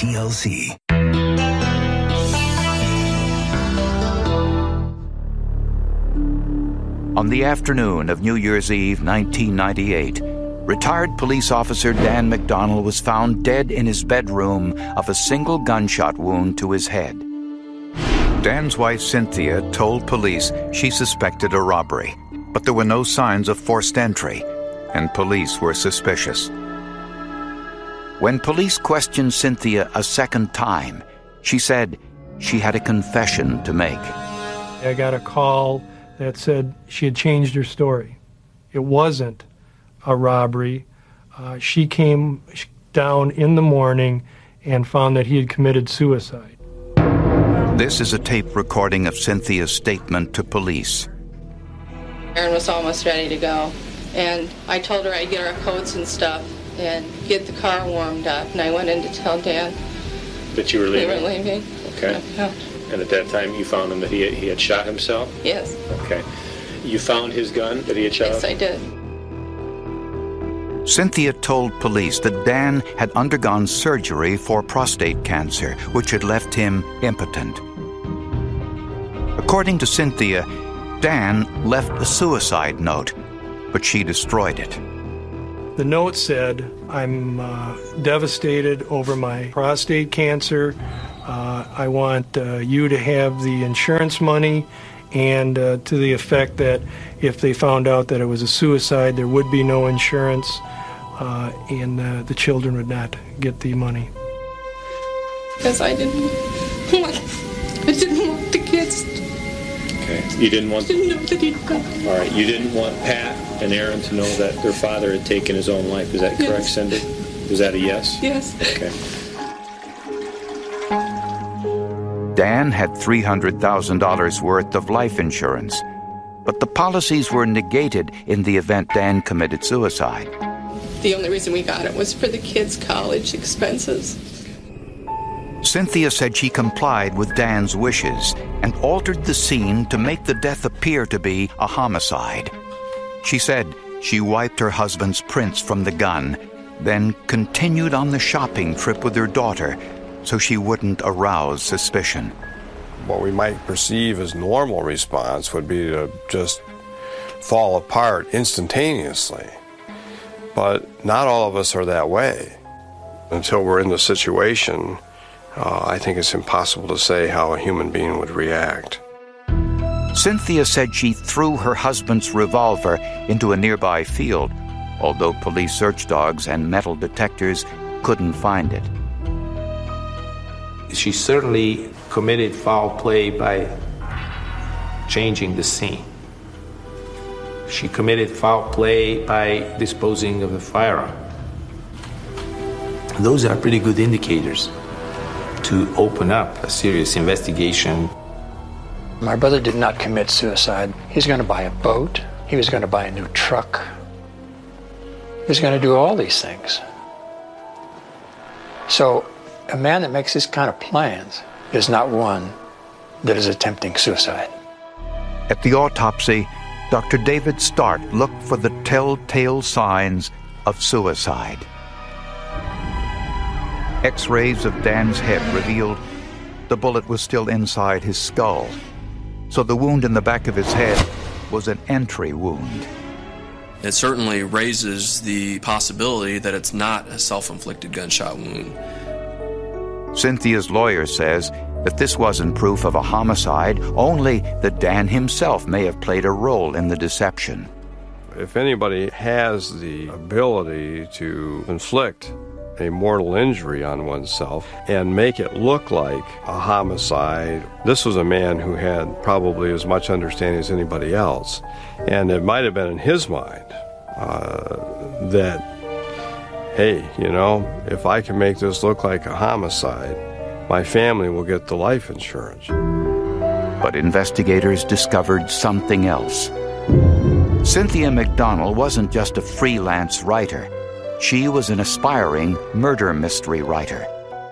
TLC. On the afternoon of New Year's Eve, 1998, retired police officer Dan McDonald was found dead in his bedroom of a single gunshot wound to his head. Dan's wife, Cynthia, told police she suspected a robbery, but there were no signs of forced entry, and police were suspicious. When police questioned Cynthia a second time, she said she had a confession to make. I got a call that said she had changed her story. It wasn't a robbery. She came down in the morning and found that he had committed suicide. This is a tape recording of Cynthia's statement to police. Erin was almost ready to go, and I told her I'd get our coats and stuff and get the car warmed up, and I went in to tell Dan that you were leaving? We were leaving. Okay. Yeah. And at that time, you found him that he had shot himself? Yes. Okay. You found his gun that he had shot? Yes, I did. Cynthia told police that Dan had undergone surgery for prostate cancer, which had left him impotent. According to Cynthia, Dan left a suicide note, but she destroyed it. The note said, I'm devastated over my prostate cancer. I want you to have the insurance money, and to the effect that if they found out that it was a suicide, there would be no insurance, and the children would not get the money. Because I didn't want the kids. Okay. You didn't want... Didn't know that he'd gone. All right. You didn't want Pat and Erin to know that their father had taken his own life. Is that correct, Yes. Cindy? Was that a yes? Yes. Okay. Dan had $300,000 worth of life insurance, but the policies were negated in the event Dan committed suicide. The only reason we got it was for the kids' college expenses. Cynthia said she complied with Dan's wishes and altered the scene to make the death appear to be a homicide. She said she wiped her husband's prints from the gun, then continued on the shopping trip with her daughter so she wouldn't arouse suspicion. What we might perceive as normal response would be to just fall apart instantaneously. But not all of us are that way. Until we're in the situation, I think it's impossible to say how a human being would react. Cynthia said she threw her husband's revolver into a nearby field, although police search dogs and metal detectors couldn't find it. She certainly committed foul play by changing the scene. She committed foul play by disposing of the firearm. Those are pretty good indicators to open up a serious investigation. My brother did not commit suicide. He was going to buy a boat. He was going to buy a new truck. He was going to do all these things. So a man that makes this kind of plans is not one that is attempting suicide. At the autopsy, Dr. David Stark looked for the telltale signs of suicide. X-rays of Dan's head revealed the bullet was still inside his skull, so the wound in the back of his head was an entry wound. It certainly raises the possibility that it's not a self-inflicted gunshot wound. Cynthia's lawyer says that this wasn't proof of a homicide, only that Dan himself may have played a role in the deception. If anybody has the ability to inflict a mortal injury on oneself and make it look like a homicide, this was a man who had probably as much understanding as anybody else. And it might have been in his mind that, hey, you know, if I can make this look like a homicide, my family will get the life insurance. But investigators discovered something else. Cynthia McDonald wasn't just a freelance writer. She was an aspiring murder mystery writer.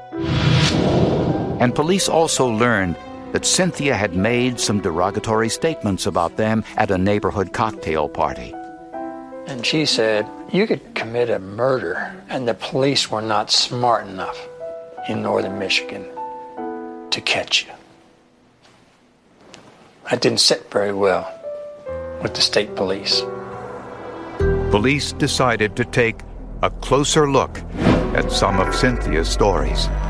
And police also learned that Cynthia had made some derogatory statements about them at a neighborhood cocktail party. And she said, you could commit a murder, and the police were not smart enough in northern Michigan to catch you. That didn't sit very well with the state police. Police decided to take a closer look at some of Cynthia's stories.